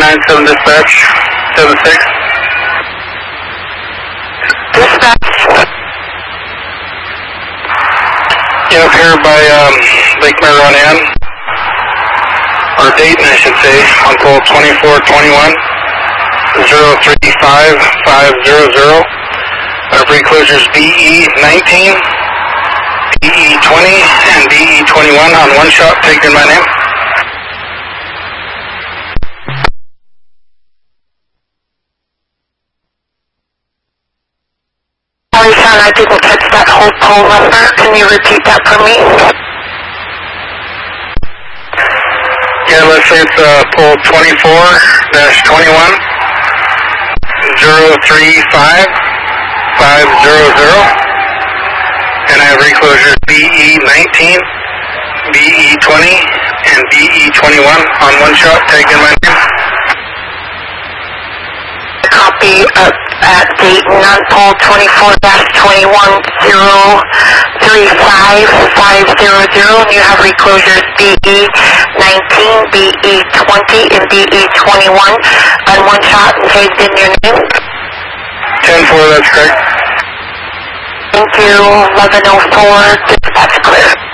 397 dispatch, 76. Dispatch. Yeah, up here by Lake Marion, or Dayton, I should say, on pole 2421, 035500. Our pre-closures BE19, BE20, and BE21 on one shot, taking my name. Sorry, son, I didn't catch that whole pole number. Can you repeat that for me? Yeah, let's say it's pole 24-21, 035500. And I have reclosures BE19, BE20, and BE21 on one shot, taking my name. Copy at Dayton on pole 24-21, 035500, and you have reclosures BE19, BE20, and BE21 on one shot and tagged in your name. 10-4, that's correct. Thank you. 1104, dispatch clear.